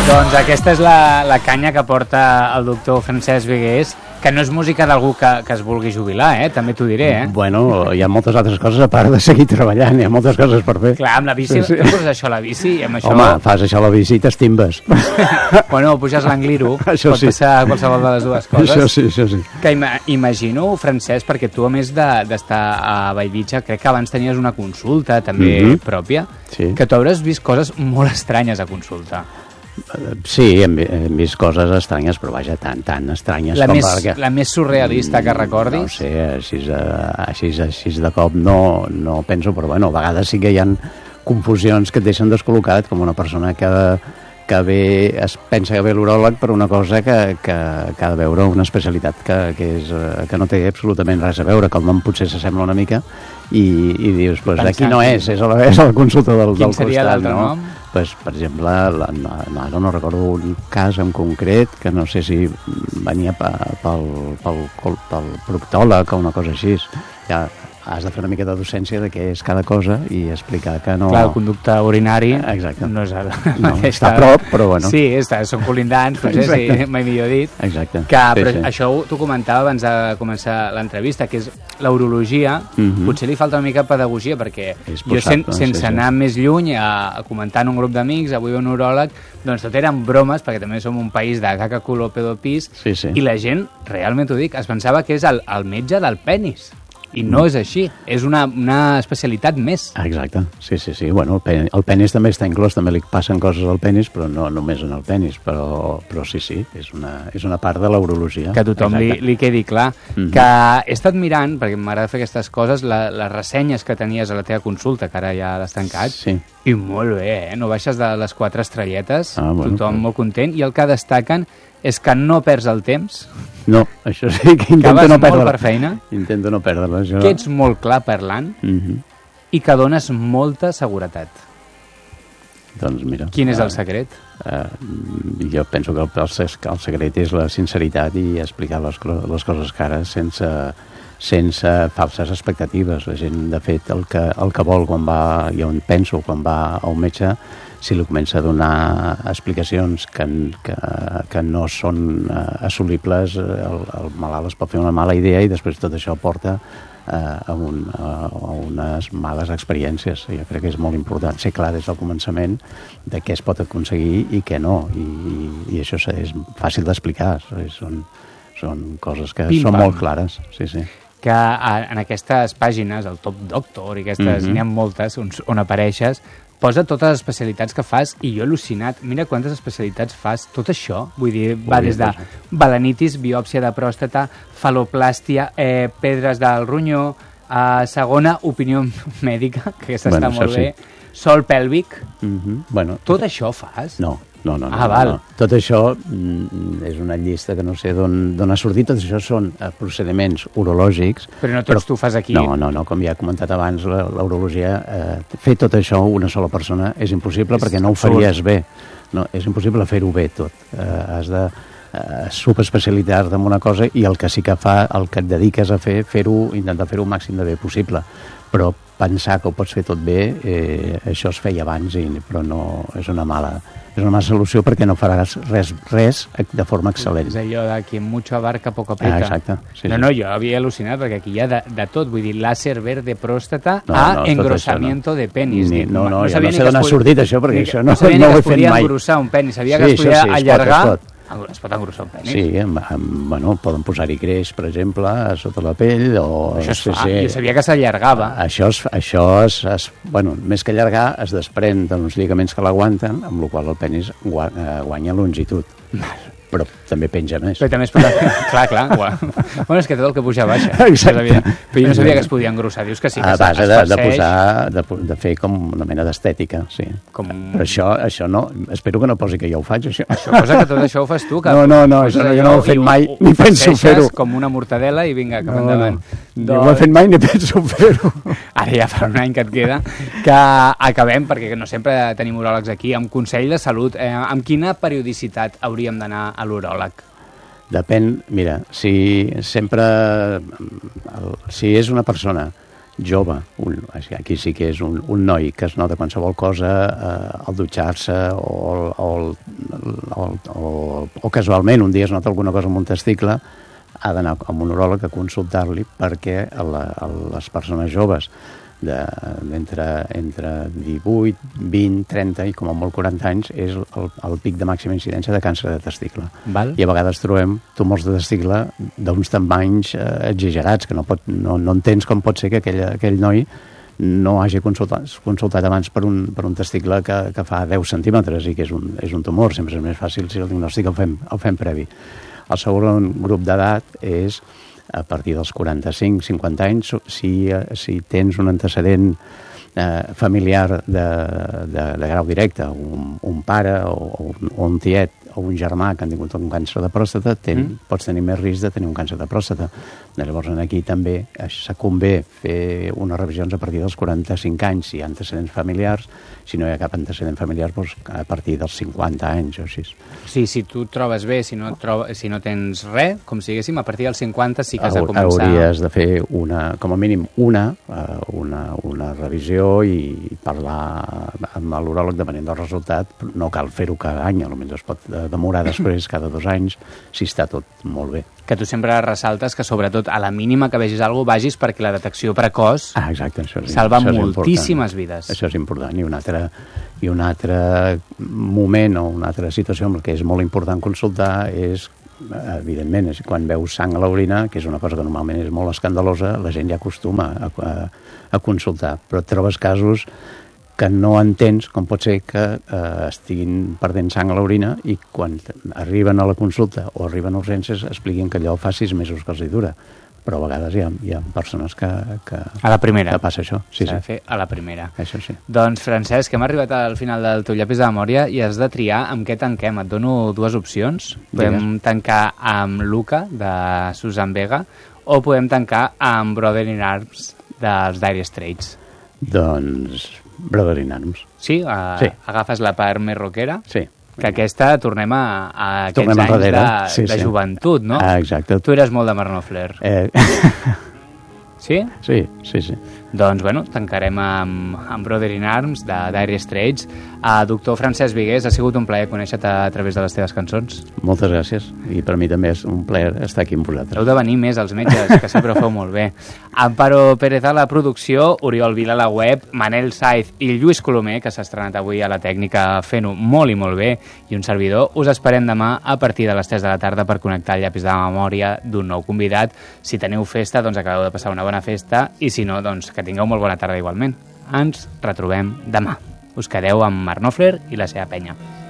Doncs aquesta és la canya que porta el doctor Francesc Vigués, que no és música d'algú que es vulgui jubilar, també t'ho diré, Bueno, hi ha moltes altres coses a part de seguir treballant, hi ha moltes coses per fer. Clar, amb la bici, tu poses això a la bici i amb això... Home, fas això a la bici i t'estimbes. Bueno, puges l'angliro, això pot passar qualsevol de les dues coses. Això sí. Que imagino, Francesc, perquè tu a més d'estar a Bellvitge, crec que abans tenies una consulta també pròpia, que tu hauràs vist coses molt estranyes a consulta. Sí, hem vist coses estranyes, però vaja, tan estranyes com perquè... La més surrealista que recordis? No sé, així de cop no penso, però bueno, a vegades sí que hi ha confusions que et deixen descol·locat, com una persona que es pensa que ve l'uròleg per una cosa que ha de veure una especialitat que no té absolutament res a veure, que el nom potser s'assembla una mica i dius, doncs aquí no és a la consulta del costat. Quin seria l'altre nom? Pues, per exemple, no recordo un cas en concret que no sé si venia pel proctòleg o una cosa així. Ja has de fer una mica de docència de què és cada cosa i explicar que no... Clar, el conducte urinari no és està a prop, però bueno. Sí, són colindants, potser, sí, mai millor dit. Exacte. Però això t'ho comentava abans de començar l'entrevista, que és la urologia, potser li falta una mica de pedagogia, perquè jo sense anar més lluny a comentar en un grup d'amics, avui un uròleg, doncs tot eren bromes, perquè també som un país de caca, culo, pedo, pis, i la gent, realment t'ho dic, es pensava que és el metge del penis. I no és així, és una especialitat més. Exacte, sí. Bueno, el penis també està inclòs, també li passen coses al penis, però no només en el penis, però sí, és una part de la urologia. Que a tothom li quedi clar. Que he estat mirant, perquè m'agrada fer aquestes coses, les ressenyes que tenies a la teva consulta, que ara ja l'has tancat, i molt bé, no baixes de les 4 estrelletes, tothom molt content, i el que destaquen és que no perds el temps. No, això sí, que intento no perdre-la. Molt per feina. Intento no perdre-la. Que ets molt clar parlant i que dones molta seguretat. Doncs mira... Quin és el secret? Jo penso que el secret és la sinceritat i explicar les coses cares sense falses expectatives. La gent, de fet, el que vol quan va, jo penso, quan va a un metge, si li comença a donar explicacions que no són assolibles, el malalt es pot fer una mala idea i després tot això porta a unes males experiències. Jo crec que és molt important ser clar des del començament de què es pot aconseguir i què no, i això és fàcil d'explicar, són coses que són molt clares. Sí. Que en aquestes pàgines, el Top Doctor i aquestes, n'hi ha moltes on apareixes, posa totes les especialitats que fas i jo he al·lucinat. Mira quantes especialitats fas. Tot això, vull dir, va des de balanitis, biòpsia de pròstata, fal·loplàstia, pedres del ronyó, segona opinió mèdica, que aquesta està molt bé, sol pèlvic. Tot això fas? No. Val. Tot això és una llista que no sé d'on ha sortit. Tot això són procediments urològics. Però no tots tu fas aquí. No, com ja he comentat abans, la urologia, fer tot això una sola persona és impossible perquè no ho faries bé. No, és impossible fer-ho bé tot. Has de subespecialitzar-te en una cosa i el que sí que fa, el que et dediques a intentar fer-ho el màxim de bé possible. Però pensar que ho pots fer tot bé, això es feia abans, però no és una mala solució perquè no faràs res de forma excel·lent. És allò de qui mucho abarca poco aprieta. Exacte. Sí, no, jo havia al·lucinat perquè aquí hi ha de tot, vull dir, láser verd de pròstata a engrossamiento de penis. No sé d'on ha sortit això, perquè això no ho he fet mai. No sabia que es podia engrossar un penis, sabia que es podia allargar. Es pot engrossar un penis? Sí, poden posar-hi greix, per exemple, sota la pell, o... Això es fa, jo sabia que s'allargava. Més que allargar, es desprèn d'uns lligaments que l'aguanten, amb la qual el penis guanya longitud. Però també penja més. Però també es pot... Clar. Bueno, és que tot el que puja baixa. Exacte. Però jo no sabia que es podia engrossar. Dius que sí, que a base de fer com una mena d'estètica, sí. Però això no... Espero que no posi que jo ho faig, això. Això posa que tot això ho fas tu. No, això jo no ho he fet mai, ni penso fer-ho. Com una mortadela i vinga, cap endavant. No ho he fet mai ni penso fer-ho. Ara ja fa un any que et queda. Que acabem, perquè no sempre tenim uròlegs aquí, amb consell de salut. Amb quina periodicitat hauríem d'anar a l'uròleg? Depèn, mira, si és una persona jove, aquí sí que és un noi que es nota qualsevol cosa al dutxar-se o casualment un dia es nota alguna cosa amb un testicle, ha d'anar amb un uròleg a consultar-li, perquè les persones joves entre 18, 20, 30 i com a molt 40 anys és el pic de màxima incidència de càncer de testicle. Val. I a vegades trobem tumors de testicle d'uns tamanys exagerats, que no entens com pot ser que aquell noi no hagi consultat abans per un testicle que fa 10 centímetres i que és un tumor. Sempre és més fàcil si el diagnòstic el fem previ. El segon grup d'edat és a partir dels 45-50 anys, si tens un antecedent familiar de grau directe, un pare o un tiet o un germà que han tingut un càncer de pròstata, pots tenir més risc de tenir un càncer de pròstata. Llavors, aquí també convé fer unes revisions a partir dels 45 anys, si hi ha antecedents familiars. Si no hi ha cap antecedent familiar, doncs a partir dels 50 anys o així. Sí, si tu et trobes bé, si no tens res, com si diguéssim, a partir dels 50 sí que has de començar... Hauries de fer com a mínim una revisió i parlar amb l'uròleg depenent del resultat. No cal fer-ho cada any, potser es pot demorar després cada 2 anys, si està tot molt bé. Que tu sempre ressaltes que, sobretot, a la mínima que vegis alguna cosa, vagis perquè la detecció precoç salva moltíssimes vides. Això és important. I un altre moment o una altra situació en què és molt important consultar és, evidentment, quan veus sang a l'orina, que és una cosa que normalment és molt escandalosa, la gent ja acostuma a consultar. Però et trobes casos que no entens com pot ser que estiguin perdent sang a l'orina i quan arriben a la consulta o arriben a urgències expliquin que allò fa 6 mesos que els hi dura. Però a vegades hi ha persones que a la primera. Que passa això. Sí, s'ha de fer a la primera. Això sí. Doncs, Francesc, hem arribat al final del teu llapis de memòria i has de triar amb què tanquem. Et dono 2 opcions. Podem tancar amb Luca, de Susan Vega, o podem tancar amb Brother in Arms, dels Dire Straits. Doncs Brother in Arms. Sí? Agafes la part més rockera? Sí. Que aquesta tornem a aquests anys de joventut, no? Exacte. Tu eres molt de Marnofler. Sí? Sí. Doncs, bueno, tancarem amb Brother in Arms, de Dire Straits. Doctor Francesc Vigués, ha sigut un plaer conèixer-te a través de les teves cançons. Moltes gràcies. I per mi també és un plaer estar aquí amb vosaltres. Heu de venir més, els metges, que sempre ho feu molt bé. Amparo Pérez a la producció, Oriol Vila a la web, Manel Saiz i Lluís Colomer, que s'ha estrenat avui a la tècnica fent-ho molt i molt bé, i un servidor. Us esperem demà a partir de les 3 de la tarda per connectar el llapis de la memòria d'un nou convidat. Si teniu festa, doncs acabeu de passar una bona festa, i si no, doncs que tingueu molt bona tarda igualment. Ens retrobem demà. Us quedeu amb Marnofler i la seva penya.